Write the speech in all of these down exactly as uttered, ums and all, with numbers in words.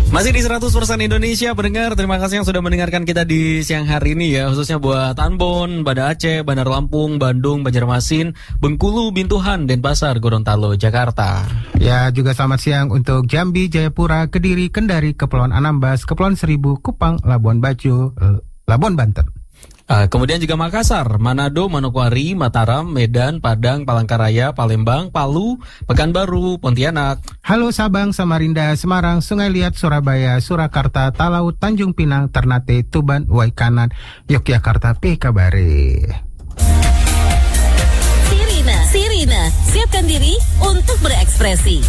Masih di seratus persen Indonesia pendengar, terima kasih yang sudah mendengarkan kita di siang hari ini ya, khususnya buat Ambon, Banda Aceh, Bandar Lampung, Bandung, Banjarmasin, Bengkulu, Bintuhan, Denpasar, Gorontalo, Jakarta. Ya, juga selamat siang untuk Jambi, Jayapura, Kediri, Kendari, Kepulauan Anambas, Kepulauan Seribu, Kupang, Labuan Bajo, Labuan Banten. Uh, kemudian juga Makassar, Manado, Manokwari, Mataram, Medan, Padang, Palangkaraya, Palembang, Palu, Pekanbaru, Pontianak. Halo Sabang, Samarinda, Semarang, Sungai Liat, Surabaya, Surakarta, Talaut, Tanjung Pinang, Ternate, Tuban, Waikanan, Yogyakarta, P. Kabare. Sirina, Sirina, siapkan diri untuk berekspresi.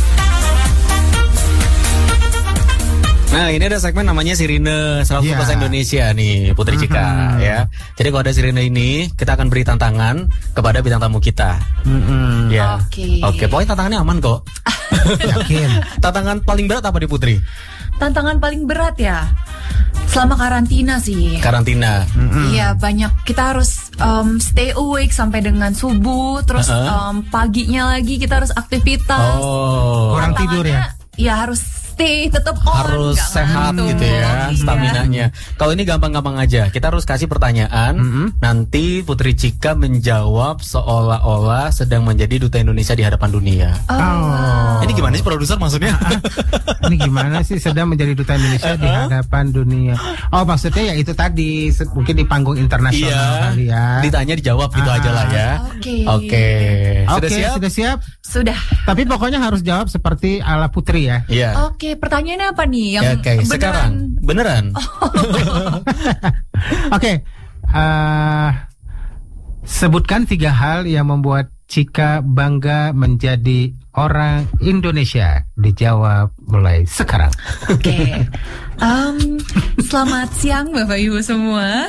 Nah, ini ada segmen namanya Sirine seratus persen yeah. Indonesia nih, Putri Cika mm-hmm. ya. Jadi kalau ada Sirine ini, kita akan beri tantangan kepada bintang tamu kita. Mm-hmm. Ya. Oke. Okay. Oke, okay, pokoknya tantangannya aman kok. Yakin. Tantangan paling berat apa di Putri? Tantangan paling berat ya, selama karantina sih. Karantina. Iya, mm-hmm. banyak. Kita harus um, stay awake sampai dengan subuh, terus uh-huh. um, paginya lagi kita harus aktivitas. Oh. Kurang tidur ya? Ya harus stay tetap on, harus sehat gitu, gitu ya, iya. Staminanya. Kalau ini gampang-gampang aja. Kita harus kasih pertanyaan. Mm-hmm. Nanti Putri Cika menjawab seolah-olah sedang menjadi duta Indonesia di hadapan dunia. Oh. Oh. Ini gimana sih produser maksudnya? Ini gimana sih sedang menjadi duta Indonesia di hadapan dunia? Oh, maksudnya ya itu tadi mungkin di panggung internasional iya. kali ya. Ditanya dijawab gitu ah. aja lah ya. Oke. Okay. Oke. Okay. Sudah okay, siap? Sudah siap? Sudah. Tapi pokoknya harus jawab seperti ala Putri ya. Iya. Oke, pertanyaannya apa nih? Yang ya, okay. beneran? Sekarang beneran. Oh. Oke. Okay. Uh, sebutkan tiga hal yang membuat Cika bangga menjadi orang Indonesia. Dijawab mulai sekarang. Oke. Okay. Um, selamat siang Bapak Ibu semua.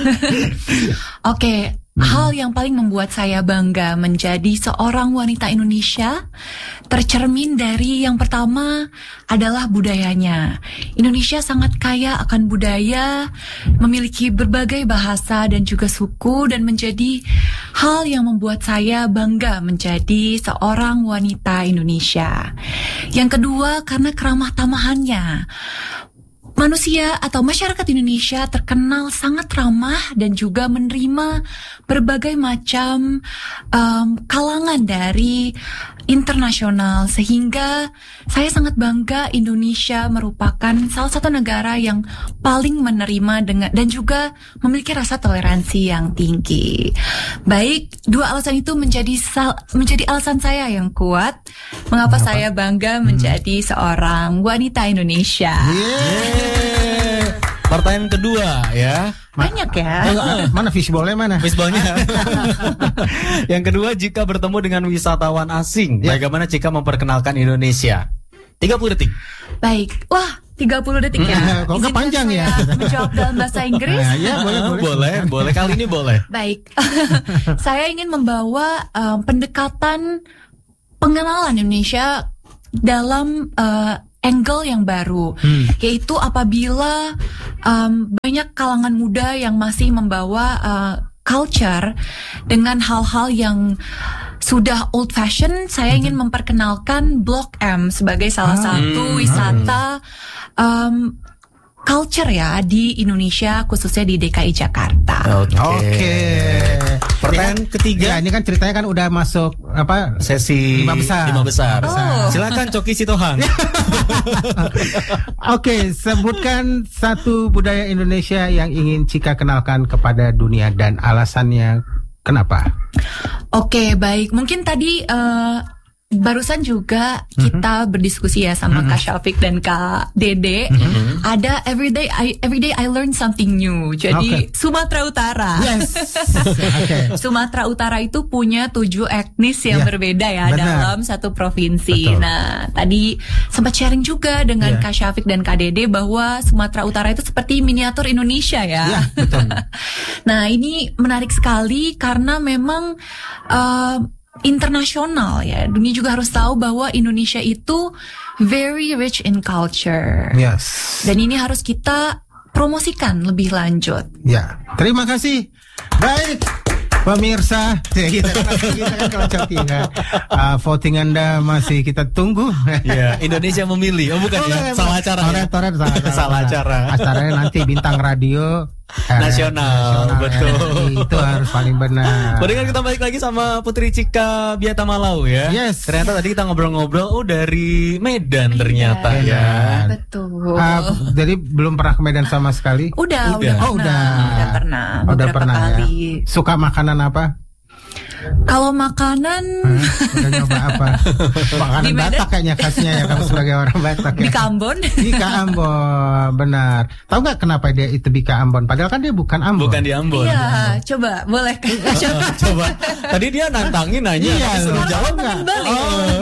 Oke. Okay. Hmm. Hal yang paling membuat saya bangga menjadi seorang wanita Indonesia tercermin dari yang pertama adalah budayanya. Indonesia sangat kaya akan budaya, memiliki berbagai bahasa dan juga suku, dan menjadi hal yang membuat saya bangga menjadi seorang wanita Indonesia. Yang kedua, karena keramah tamahannya. Manusia atau masyarakat Indonesia terkenal sangat ramah dan juga menerima berbagai macam um, kalangan dari internasional, sehingga saya sangat bangga Indonesia merupakan salah satu negara yang paling menerima dengan dan juga memiliki rasa toleransi yang tinggi. Baik, dua alasan itu menjadi sal, menjadi alasan saya yang kuat mengapa, mengapa? saya bangga hmm. menjadi seorang wanita Indonesia. Yeah. Pertanyaan kedua ya. Banyak ya. Oh, mana fishballnya mana? Fishballnya. Yang kedua, jika bertemu dengan wisatawan asing, ya. Bagaimana Cika memperkenalkan Indonesia? tiga puluh detik. Baik. Wah, tiga puluh detik ya. Kok nggak panjang ya? Menjawab dalam bahasa Inggris. Nah, ya, boleh, boleh. Boleh, boleh. Kali ini boleh. Baik. Saya ingin membawa um, pendekatan pengenalan Indonesia dalam uh, angle yang baru, hmm. yaitu apabila um, banyak kalangan muda yang masih membawa uh, culture dengan hal-hal yang sudah old fashion, saya hmm. ingin memperkenalkan Blok M sebagai salah ah. satu wisata um, culture ya di Indonesia, khususnya di D K I Jakarta. Oke. Okay. Okay. Pertanyaan ya, ketiga. Ya, ini kan ceritanya kan udah masuk apa sesi lima besar. Lima besar. Oh. Silakan Coki Sitohang. Oke, okay, sebutkan satu budaya Indonesia yang ingin Cika kenalkan kepada dunia dan alasannya kenapa? Oke, okay, baik. Mungkin tadi uh, barusan juga kita mm-hmm. berdiskusi ya sama mm-hmm. Kak Syafiq dan Kak Dede. Mm-hmm. Ada everyday I everyday I learn something new. Jadi okay. Sumatera Utara. Yes. Okay. Sumatera Utara itu punya tujuh etnis yang yeah. berbeda ya. Benar. Dalam satu provinsi. Betul. Nah, tadi sempat sharing juga dengan yeah. Kak Syafiq dan Kak Dede bahwa Sumatera Utara itu seperti miniatur Indonesia ya. Yeah, betul. Nah, ini menarik sekali karena memang uh, internasional ya. Dunia juga harus tahu bahwa Indonesia itu very rich in culture. Yes. Dan ini harus kita promosikan lebih lanjut. Ya, terima kasih. Baik. Pemirsa, ya kita kan, kita kan kalau Coki kan, uh, voting Anda masih kita tunggu. Iya, Indonesia memilih. Oh bukan ya, salah acara ya. Toret-toret salah acara. Salah acara. Acaranya nanti bintang radio eh, Nasional, betul. R R I, itu harus paling benar. Baru kita balik lagi sama Putri Cika Biata Malau ya. Yes. Ternyata tadi kita ngobrol-ngobrol, oh dari Medan ternyata Iya, ya. Betul. Uh, jadi belum pernah ke Medan sama sekali. Udah, Udah. udah, Oh, pernah, udah. udah pernah, Oh, udah beberapa pernah kali. ya. Suka makanan apa? Kalau makanan Hmm, udah nyoba apa? Makanan Di Medan? Batak kayaknya khasnya ya, kamu sebagai orang Batak ya. Bika Ambon. Bika Ambon, benar. Tahu nggak kenapa dia itu Bika Ambon? Padahal kan dia bukan Ambon. Bukan di Ambon. Iya, coba boleh kan? Coba. Coba. Tadi dia nantangin nanya, Iya, tapi suruh loh. jawab nggak? Oh.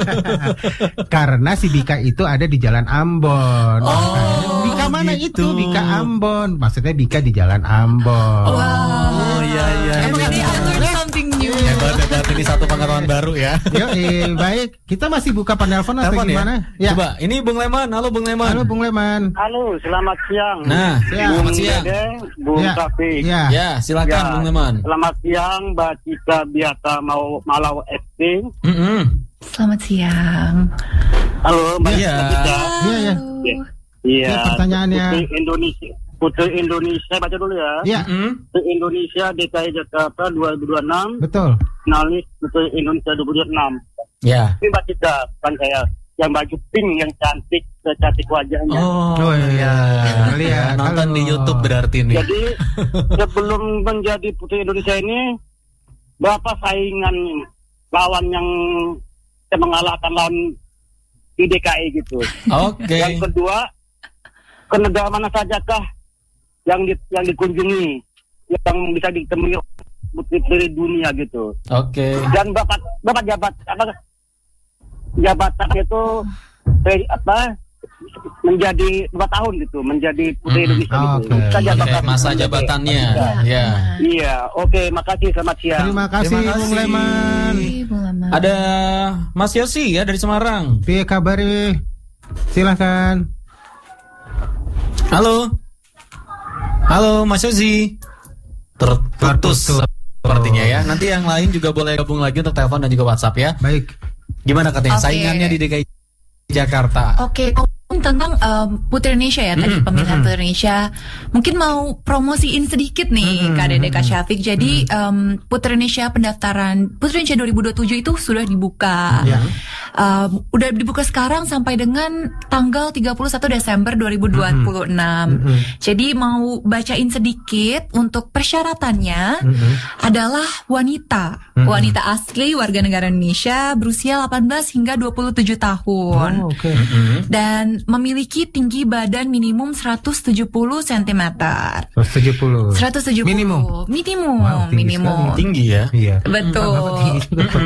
Karena si Bika itu ada di Jalan Ambon. Oh, Bika mana gitu. itu? Bika Ambon. Maksudnya Bika di Jalan Ambon. Oh iya iya. Every day I learn something new. Hebat hebat, ini satu pengetahuan baru ya. Yo, eh, baik. Kita masih buka penelpon atau Telepon ya? gimana? Ya. Coba, ini Bung Leman. Halo Bung Leman. Halo Bung Leman. Halo, selamat siang. Nah, Siang. selamat Bung siang. Dede, Bung Ya. Taufik. Ya. Ya, silakan Ya, Bung Leman. Selamat siang, Mbak Cika Biata mau Malau F C. Mm-mm. Selamat siang. Halo, Mbak Iya. Cika. Iya, ya. Iya. Ya, pertanyaannya. Putri Indonesia. Putri Indonesia, baca dulu ya. Ya, Mm-mm. Putri Indonesia D K I Jakarta dua ribu dua puluh enam. betul. Finalis Putri Indonesia dua ribu dua puluh enam. Ya. Ini Mbak Cika, kan saya yang baju pink yang cantik, cantik wajahnya. Oh, Oh, iya. Lihat. Ya, nonton Halo. di YouTube berarti nih. Jadi sebelum menjadi Putri Indonesia ini, berapa saingan lawan yang yang mengalahkan lawan di D K I gitu. Oke. Yang kedua, ke negara mana sajakah yang di, yang dikunjungi, yang bisa ditemui putri dunia gitu. Oke. Dan bapak bapak jabat apa jabatan itu eh, apa menjadi dua tahun gitu, menjadi putri Mm-mm. Indonesia Oh, gitu. oke. Masa Oke, jabatan- masa jabatannya. Ya. Ya. Iya, oke, makasih, selamat siang. Terima kasih Terima Bung kasih. Leman. Ih, Bung Leman. Ada Mas Yosi ya dari Semarang. Piye kabare? Silakan. Halo. Halo Mas Yosi. Terputus Terputus. sepertinya ya. Nanti yang lain juga boleh gabung lagi untuk telepon dan juga WhatsApp ya. Baik. Gimana katanya Oke. saingannya di D K I Jakarta? Oke, ngomong tentang um, Putri Indonesia ya tadi, Mm-mm, pemilihan mm-mm. Putri Indonesia. Mungkin mau promosiin sedikit nih Kak Dede, Kak Syafiq. Jadi um, Putri Indonesia pendaftaran Putri Indonesia dua ribu dua puluh tujuh itu sudah dibuka. Ya. Um, udah dibuka sekarang sampai dengan tanggal tiga puluh satu Desember dua ribu dua puluh enam. Mm-mm. Jadi mau bacain sedikit untuk persyaratannya Mm-mm. adalah wanita. Mm-mm. Wanita asli warga negara Indonesia berusia delapan belas hingga dua puluh tujuh tahun. Oh, oke. Dan memiliki tinggi badan minimum seratus tujuh puluh sentimeter. seratus tujuh puluh. seratus tujuh puluh Minimum. Minimum, Wow, tinggi minimum. sekali. Tinggi ya. Iya. Betul. Tinggi juga.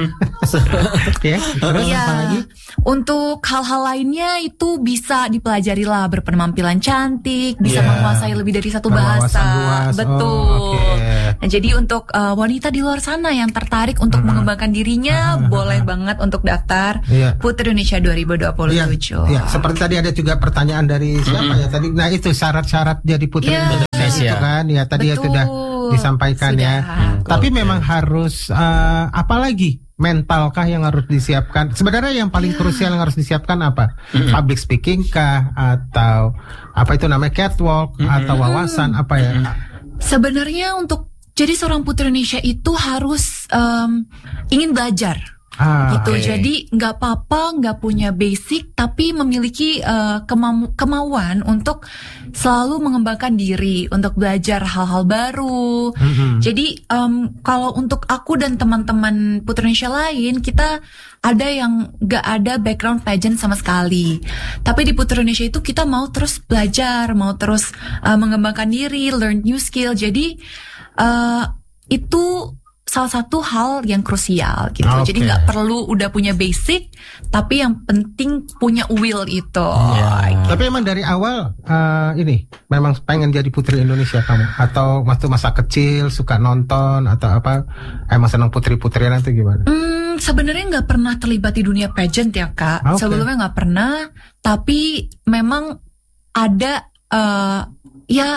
Ya, terus Iya. apa lagi? Untuk hal-hal lainnya itu bisa dipelajari lah, berpenampilan cantik, bisa Iya. menguasai lebih dari satu Berwawasan bahasa. luas. Betul. Oh, oke. Nah, jadi untuk uh, wanita di luar sana yang tertarik untuk mengembangkan dirinya, boleh banget untuk daftar Iya. Putri Indonesia dua ribu dua puluh Iya, tujuh. iya. Seperti tadi ada juga pertanyaan dari siapa ya tadi. Nah itu syarat-syarat jadi putri Iya. Indonesia itu kan. Ya tadi ya Betul. sudah disampaikan Sudah. ya. Tapi memang harus uh, apa lagi? Mentalkah yang harus disiapkan? Sebenarnya yang paling krusial yang harus disiapkan apa? Public speaking kah? Atau apa itu namanya catwalk? Atau wawasan apa ya? Sebenarnya untuk jadi seorang putri Indonesia itu harus um, ingin belajar. Ah, gitu. oke. Jadi nggak apa-apa nggak punya basic tapi memiliki uh, kemau- kemauan untuk selalu mengembangkan diri, untuk belajar hal-hal baru. mm-mm. Jadi um, kalau untuk aku dan teman-teman Putri Indonesia lain, kita ada yang nggak ada background pageant sama sekali. Tapi di Putri Indonesia itu kita mau terus belajar, mau terus uh, mengembangkan diri, learn new skill. Jadi uh, itu salah satu hal yang krusial gitu. Oke. Jadi nggak perlu udah punya basic, tapi yang penting punya will itu. Ya. Tapi emang dari awal uh, ini memang pengen jadi putri Indonesia kamu? Atau waktu masa kecil suka nonton atau apa? Emang senang putri-putrian atau gimana? Hmm, sebenarnya nggak pernah terlibat di dunia pageant ya kak. Oke. Sebelumnya nggak pernah, tapi memang ada uh, ya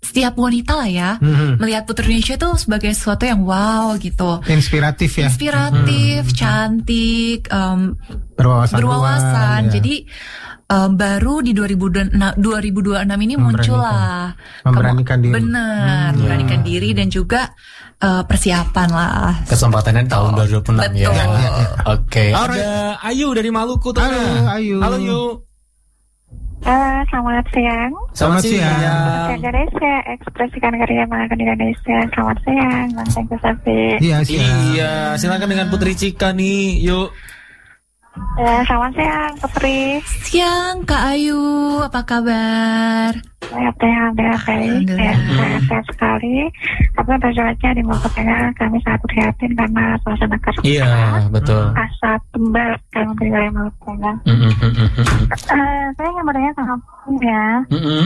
setiap wanita lah ya Mhm. melihat Putri Indonesia itu sebagai sesuatu yang wow gitu. Inspiratif ya. Inspiratif, cantik, um, Berwawasan. berwawasan. luas, ya. Jadi um, baru di dua ribu dua puluh enam ini muncul lah. Memberanikan diri. Benar, Hmm, memberanikan ya. diri dan juga uh, persiapan lah. Kesempatannya di tahun dua ribu dua puluh enam ya. Betul. Oke. Alright. Ada Ayu dari Maluku tuh. Halo, Ayu. Halo Yu. Eh, selamat siang. Selamat siang. Indonesia, ekspresikan karya makan Indonesia. Selamat siang, Bang Tengku Sapi. Iya, siap. Iya, silakan dengan Putri Cika nih. Yuk. Eh, selamat siang, Putri. Siang Kak Ayu, apa kabar? Sehat ya, udah baik. Ya, saya sehat sekali. Tapi untuk cuaca di Maluku Tengah, kami sangat prihatin karena suasana kerja. Iya, betul. Asap tebal kami di wilayah Maluku Tengah. Mm-mm, mm-mm, Eh, saya ingin bertanya sama Putri ya. mm-mm.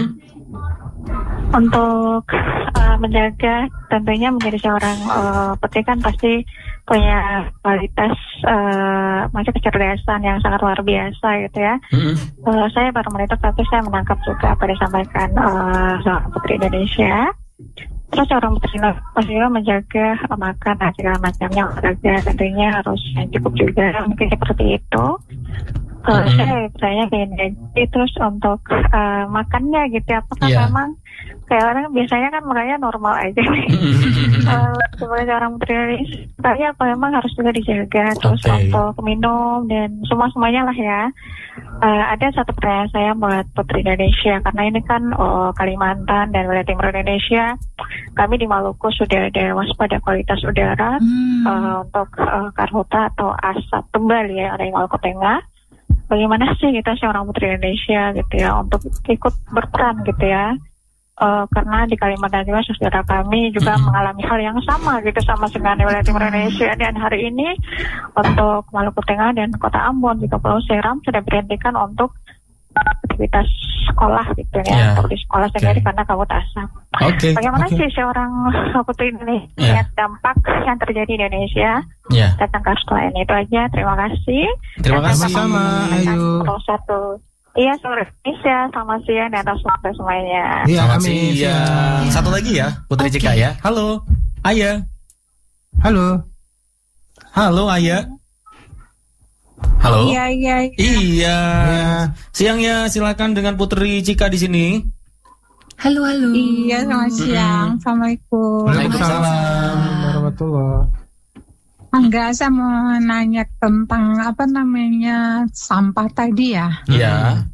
Untuk uh, menjaga, tentunya menjadi seorang uh, putri kan pasti punya kualitas uh, macam kecerdasan yang sangat luar biasa gitu ya. Mm-mm. Uh, saya baru menitik tapi saya menangkap juga apa yang disampaikan uh, seorang putri Indonesia. Terus seorang putri Indonesia pasti juga menjaga uh, makan dan segala macamnya, olahraga tentunya harus yang cukup juga, mungkin seperti itu. Uh, Mm-hmm. Saya bertanya ke Indonesia, terus untuk uh, makannya gitu, apakah Iya. memang kayak orang biasanya kan makanya normal aja nih. Mm-mm. Uh, sebagai seorang putri Indonesia, tapi apa memang harus juga dijaga. Terus Oke. untuk minum dan semua semuanya lah ya. Uh, ada satu pertanyaan saya buat Putri Indonesia, karena ini kan oh, Kalimantan dan wilayah timur Indonesia, kami di Maluku sudah ada waspada kualitas udara Hmm. uh, untuk uh, karhutla atau asap tebal ya ada di Maluku Tengah. Bagaimana sih kita seorang putri Indonesia gitu ya untuk ikut berperan gitu ya. Uh, karena di Kalimantan juga saudara kami juga Mm-mm. mengalami hal yang sama gitu sama dengan wilayah timur Indonesia, dan hari ini untuk Maluku Tengah dan Kota Ambon juga Pulau Seram sudah berhentikan untuk aktivitas sekolah gitu ya, Ya. untuk di sekolah sehingga Oke. karena kabut asap. Oke. Bagaimana Oke. sih seorang putri Indonesia Ya. lihat dampak yang terjadi di Indonesia Ya. tentang kasus lain itu aja. Terima kasih. Terima Dan kasih. Sama-sama, Ayu. Nomor satu. Iya, sore Indonesia, selamat siang dan atas waktu semuanya. Iya, Selamat amin. siang. Siap. Satu lagi ya, Putri Oke. Cika ya. Halo. Aya. Halo. Halo Aya. Halo. Iya, iya. Iya. Iya. Siangnya silakan dengan Putri Cika di sini. Halo halo. Iya, selamat siang. Assalamualaikum. Waalaikumsalam warahmatullahi. Enggak, saya mau nanya tentang apa namanya sampah tadi ya. Iya.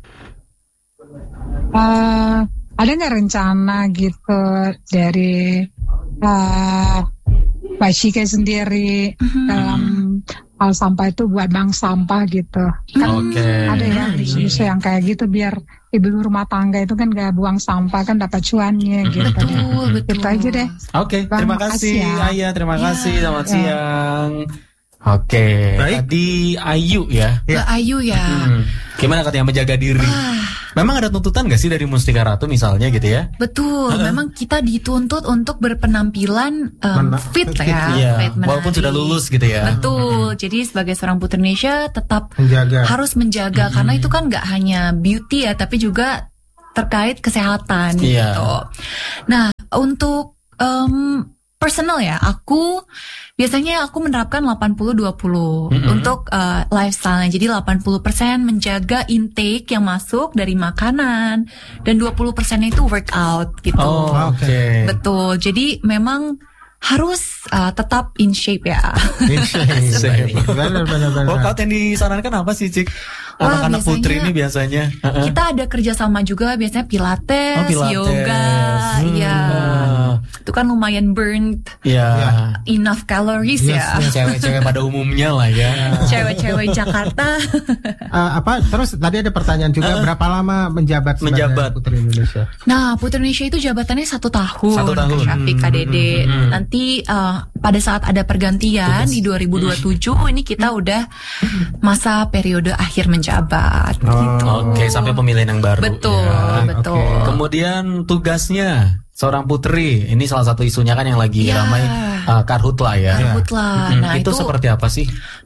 Eh, ada nggak rencana gitu dari uh, Mbak Shika sendiri Mhm. dalam hal sampah itu buat bank sampah gitu? Kan Oke. ada ya isu-isu yang kayak gitu biar ibu rumah tangga itu kan gak buang sampah kan dapat cuannya gitu. Betul, betul. Itu aja deh. Oke, Bang, terima makasih kasih ya. Aya, terima Ya. kasih. Selamat Ya. siang. Oke, Baik. tadi Ayu ya. Mbak Ayu ya. Hmm. Gimana katanya menjaga diri? Ah, Memang ada tuntutan gak sih dari Mustika Ratu misalnya gitu ya? betul. Memang kita dituntut untuk berpenampilan um, Mena- fit lah ya. Iya, fit, menarik. walaupun sudah lulus gitu ya. Betul. Jadi sebagai seorang putri Indonesia tetap Menjaga. harus menjaga karena itu kan nggak hanya beauty ya, tapi juga terkait kesehatan Iya. gitu. Nah, untuk um, personal ya, aku biasanya aku menerapkan delapan puluh dua puluh Mm-mm. untuk uh, lifestyle. Jadi delapan puluh persen menjaga intake yang masuk dari makanan dan dua puluh persen itu workout gitu. Oh, oke. Betul. Jadi memang harus uh, tetap in shape ya. In shape. Benar, benar, benar. Workout yang disarankan apa sih, Cik? Wah, Anak-anak biasanya- putri ini biasanya. Heeh. Kita ada kerjasama juga biasanya pilates, Oh, Pilates. yoga, Hmm. ya. Itu kan lumayan burn Ya. enough calories Yes, ya. Cewek-cewek pada umumnya lah ya. Cewek-cewek Jakarta. Eh, apa terus tadi ada pertanyaan juga, berapa lama menjabat sebagai Menjabat. Putri Indonesia? Nah, Putri Indonesia itu jabatannya satu tahun. Satu tahun. Kak Syafiq, Kak Dede. Hmm, hmm, hmm. Nanti uh, pada saat ada pergantian di dua ribu dua puluh tujuh ini kita udah masa periode akhir menjabat. Oh. Gitu. Oke, sampai pemilihan yang baru. Betul, ya. betul. Oke. Kemudian tugasnya seorang putri, ini salah satu isunya kan yang lagi Ya. ramai uh, karhutla ya. Karhutla. Hmm, Nah, itu, itu seperti apa sih?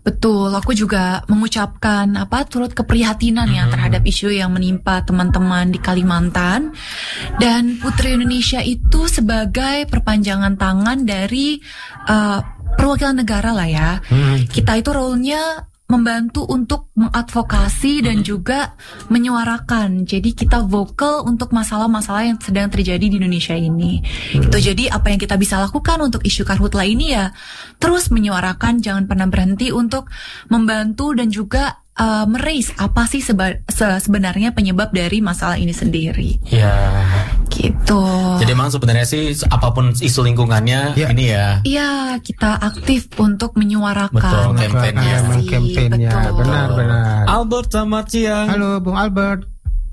Betul, aku juga mengucapkan apa turut keprihatinan ya terhadap isu yang menimpa teman-teman di Kalimantan. Dan Putri Indonesia itu sebagai perpanjangan tangan dari uh, perwakilan negara lah ya. Hmm. Kita itu role-nya membantu untuk mengadvokasi dan juga menyuarakan. Jadi kita vokal untuk masalah-masalah yang sedang terjadi di Indonesia ini. Hmm. Itu jadi apa yang kita bisa lakukan untuk isu karhutla ini ya terus menyuarakan, jangan pernah berhenti untuk membantu dan juga uh, meraise apa sih seba- se- sebenarnya penyebab dari masalah ini sendiri. Ya. Gitu. Jadi memang sebenarnya sih apapun isu lingkungannya ya. Ini ya. Iya, kita aktif untuk menyuarakan. Betul, kampanye. Kampanye, benar-benar. Albert, selamat siang. Halo, Bung Albert.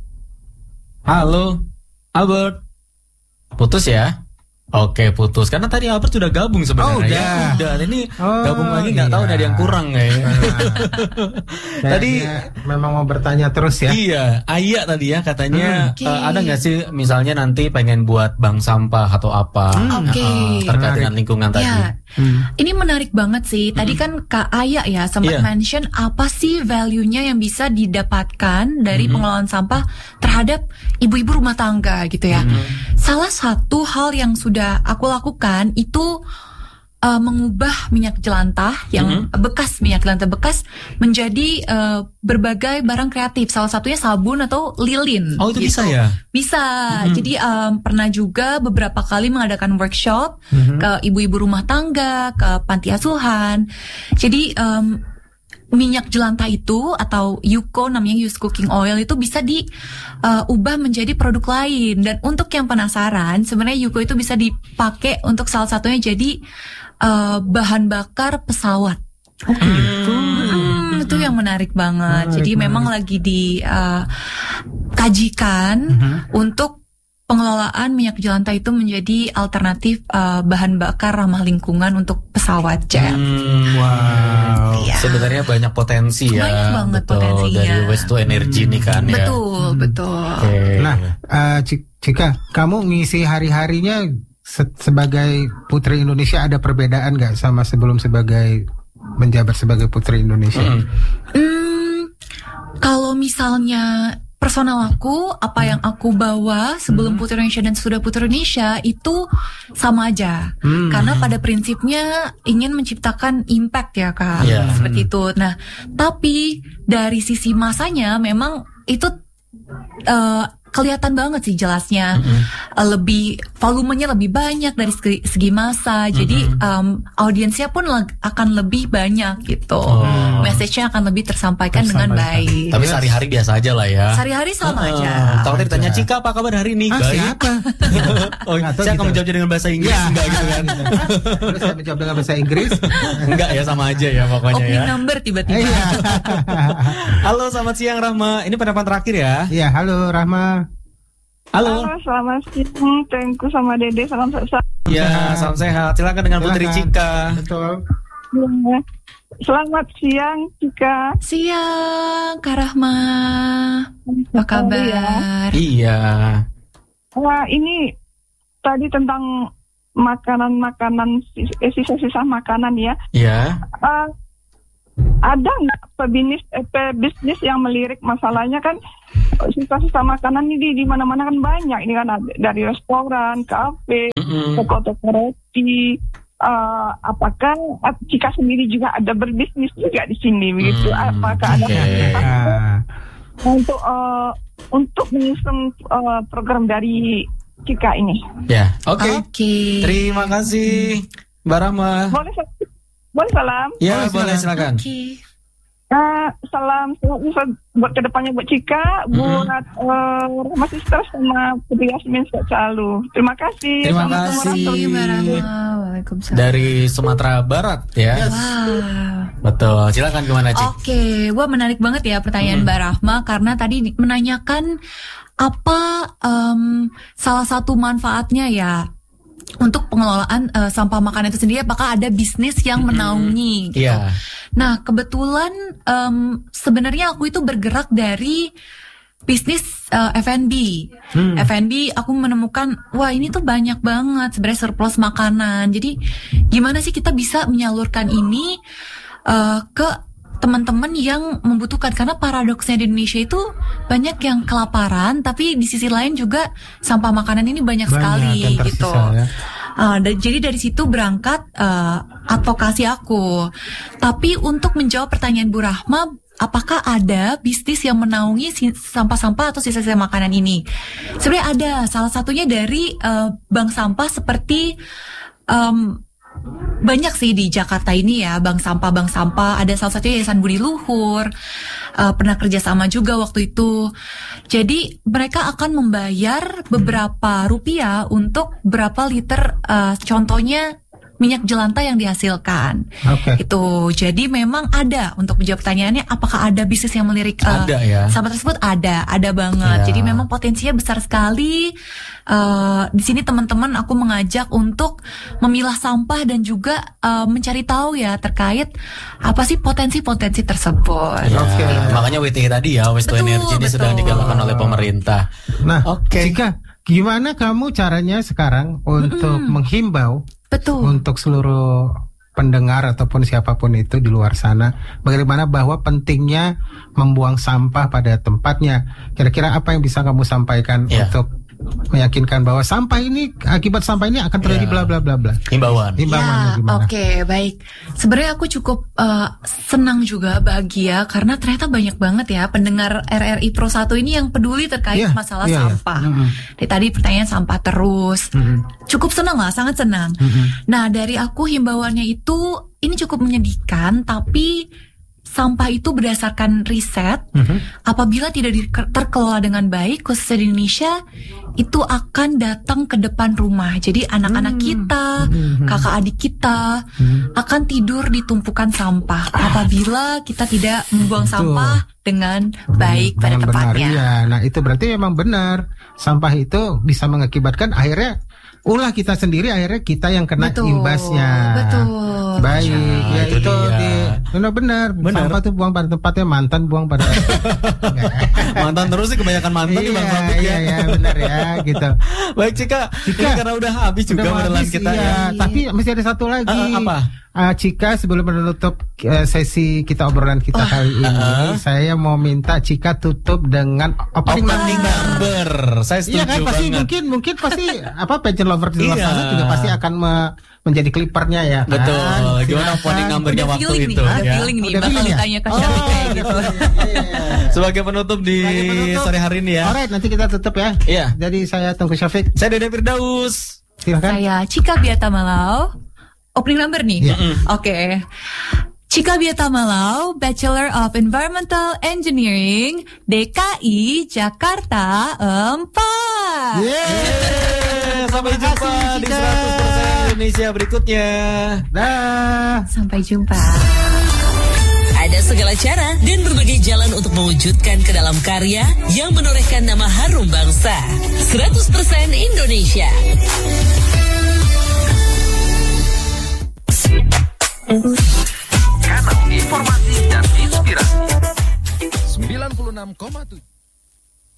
Halo, Albert. Putus ya? Oke, putus. Karena tadi Albert sudah gabung sebenarnya. Oh, udah. Ya, udah. Ini oh, gabung lagi nggak iya. tahu ada yang kurang kayaknya. Nah, tadi memang mau bertanya terus ya. Iya, Aya tadi ya katanya hmm, okay. uh, ada nggak sih misalnya nanti pengen buat bank sampah atau apa hmm, okay. uh, terkait menarik. Dengan lingkungan tadi. Ya. Hmm. Ini menarik banget sih. Tadi hmm. kan Kak Aya ya sempat yeah. mention apa sih value-nya yang bisa didapatkan dari hmm. pengelolaan sampah terhadap ibu-ibu rumah tangga gitu ya. Hmm. Salah satu hal yang sudah aku lakukan itu uh, mengubah minyak jelantah yang mm-hmm. bekas minyak jelantah bekas menjadi uh, berbagai barang kreatif. Salah satunya sabun atau lilin. Oh itu gitu. bisa ya? Bisa. Mm-hmm. Jadi um, pernah juga beberapa kali mengadakan workshop mm-hmm. ke ibu-ibu rumah tangga, ke panti asuhan. Jadi um, minyak jelantah itu atau Yuko namanya used cooking oil itu bisa diubah uh, menjadi produk lain. Dan untuk yang penasaran, sebenarnya Yuko itu bisa dipakai untuk salah satunya jadi uh, bahan bakar pesawat. Oh gitu. Hmm, itu yang menarik banget. Menarik, jadi menarik. memang lagi dikajikan uh, uh-huh. untuk pengelolaan minyak jelantah itu menjadi alternatif uh, bahan bakar ramah lingkungan untuk pesawat jet. Hmm, wow. Ya. Sebenarnya banyak potensi ya. Banyak banget betul, potensinya. dari waste to energy hmm. nih kan ya. Betul, hmm. betul. Okay. Nah, uh, Cika, kamu ngisi hari-harinya se- sebagai Putri Indonesia ada perbedaan nggak sama sebelum sebagai menjabat sebagai Putri Indonesia? Hmm. Hmm, kalau misalnya personal aku, apa yang aku bawa sebelum Putri Indonesia dan sudah Putri Indonesia itu sama aja. Hmm. Karena pada prinsipnya ingin menciptakan impact ya Kak, yeah. seperti itu. Nah, tapi dari sisi masanya memang itu uh, kelihatan banget sih jelasnya. Mm-hmm. uh, lebih volumenya lebih banyak dari segi, segi masa. Mm-hmm. Jadi um, audiensnya pun le- akan lebih banyak gitu. Oh. Message-nya akan lebih tersampaikan, tersampaikan dengan baik. Tapi sehari-hari biasa aja lah ya. Sehari-hari sama uh, aja. Kalau tadi ditanya Cika apa kabar hari ini? Ah, baik. Siapa? Oh, saya akan menjawabnya dengan bahasa Inggris ya. Enggak gitu kan. Terus saya menjawab dengan bahasa Inggris? Enggak ya, sama aja ya pokoknya Opening ya. number tiba-tiba. Halo, selamat siang Rahma. Ini pendapat terakhir ya. Iya, halo Rahma. Halo. Halo, selamat siang. Tengku sama Dede, salam sehat. Ya, salam sehat. Silakan dengan Putri Cika. Betul. Ya. Selamat siang, Cika. Siang, Kak Rahma. Apa kabar? Iya. Wah, ini tadi tentang makanan-makanan, sisa-sisa makanan ya. Iya. Uh, ada nggak pebisnis, eh, pebisnis yang melirik masalahnya kan sisa-sisa makanan ini di mana-mana kan banyak. Ini kan ada, dari restoran, kafe, mm-hmm. toko-toko roti. Uh, apakah Cika sendiri juga ada berbisnis juga di sini begitu? Hmm, apakah okay. ada untuk uh, untuk mengusung uh, program dari Cika ini? Ya, oke. Okay. Okay. Terima kasih, Mbak Rahma. Boleh, boleh salam? Ya, boleh, boleh silakan. Oke. Okay. Uh, salam sehat buat kedepannya buat Cika, mm-hmm. buat uh, Rahma Sister sama Putri Yasmin selalu. Terima kasih. Terima kasih. Waalaikumsalam. Dari Sumatera Barat ya. Yes. Wow. Betul. Silakan gimana Cik? Oke, okay. Wah menarik banget ya pertanyaan mm-hmm. Mbak Rahma karena tadi menanyakan apa um, salah satu manfaatnya ya. Untuk pengelolaan uh, sampah makanan itu sendiri, apakah ada bisnis yang menaungi? Gitu. Yeah. Nah, kebetulan um, sebenarnya aku itu bergerak dari bisnis uh, F and B. Hmm. F and B aku menemukan, wah ini tuh banyak banget sebenarnya surplus makanan. Jadi, gimana sih kita bisa menyalurkan ini uh, ke teman-teman yang membutuhkan, karena paradoksnya di Indonesia itu banyak yang kelaparan, tapi di sisi lain juga sampah makanan ini banyak, banyak sekali gitu. Ya. Uh, dan, jadi dari situ berangkat uh, advokasi aku. Tapi untuk menjawab pertanyaan Bu Rahma, apakah ada bisnis yang menaungi sampah-sampah atau sisa-sisa makanan ini? Sebenarnya ada. Salah satunya dari uh, bank sampah seperti um, banyak sih di Jakarta ini ya, bank sampah, bank sampah. Ada salah satunya Yayasan Budi Luhur, uh, pernah kerjasama juga waktu itu. Jadi mereka akan membayar beberapa rupiah untuk berapa liter, uh, contohnya minyak jelantah yang dihasilkan. Okay. Itu. Jadi memang ada, untuk menjawab pertanyaannya apakah ada bisnis yang melirik uh, ada, ya? sampah tersebut, ada, ada banget. Ya. Jadi memang potensinya besar sekali. Uh, di sini teman-teman aku mengajak untuk memilah sampah dan juga uh, mencari tahu ya terkait apa sih potensi-potensi tersebut. Ya, Oke. Okay. Makanya W T I tadi ya, Waste to Energy ini sedang digalakkan oleh pemerintah. Nah, Oke. Okay. Cika, gimana kamu caranya sekarang untuk mm-hmm. menghimbau Betul. untuk seluruh pendengar ataupun siapapun itu di luar sana, bagaimana bahwa pentingnya membuang sampah pada tempatnya? Kira-kira apa yang bisa kamu sampaikan yeah. untuk meyakinkan bahwa sampah ini, akibat sampah ini akan terjadi bla bla bla bla. Himbauan. Ya, oke, okay, baik. Sebenarnya aku cukup uh, senang juga, bahagia karena ternyata banyak banget ya pendengar R R I Pro satu ini yang peduli terkait yeah, masalah yeah, sampah. Yeah. Mm-hmm. Dari tadi pertanyaan sampah terus. Mm-hmm. Cukup senang lah, sangat senang. Mm-hmm. Nah, dari aku himbauannya itu ini cukup menyedihkan, tapi sampah itu berdasarkan riset, mm-hmm. apabila tidak di, terkelola dengan baik, khususnya di Indonesia, itu akan datang ke depan rumah. Jadi anak-anak mm-hmm. kita, mm-hmm. kakak adik kita, mm-hmm. akan tidur di tumpukan sampah apabila kita tidak membuang sampah dengan baik pada tempatnya. Ya. Nah, itu berarti memang benar. Sampah itu bisa mengakibatkan akhirnya ulah kita sendiri, akhirnya kita yang kena betul, imbasnya. Betul. Baik, ya, ya itu, itu di benar-benar sampah tuh buang pada tempatnya, mantan buang pada mantan terus sih, kebanyakan mantan di Bang Rambut ya. Iya, iya benar ya gitu. Baik Cika, Cika karena udah habis juga modelan kita iya, ya. Tapi masih ada satu lagi. Uh, apa? Uh, Cika, sebelum menutup uh, sesi kita obrolan kita uh, kali ini, uh, saya mau minta Cika tutup dengan opening number. Saya setuju iya kan, pasti banget. Mungkin mungkin pasti apa passion lover di luar iya. sana juga pasti akan me, menjadi klipernya ya kan? Betul. Gimana opening numbernya waktu itu? Nih, ya? Ada feeling nih, udah bakal feeling ditanya ya? ke Syafiq kayak gitu. Sebagai penutup di penutup. sore hari ini ya. Alright, nanti kita tutup ya. Iya. Jadi saya tunggu Syafiq. Saya Dede Firdaus. Silakan. Saya Cika Biata Malau. Opening number nih. Yeah. Oke. Okay. Cika Biata Malau, Bachelor of Environmental Engineering, D K I Jakarta empat. Yeah. Sampai jumpa di seratus persen Indonesia berikutnya. Dah. Sampai jumpa. Ada segala cara dan berbagai jalan untuk mewujudkan ke dalam karya yang menorehkan nama harum bangsa. seratus persen Indonesia. Kanal informasi dan inspirasi sembilan puluh enam koma tujuh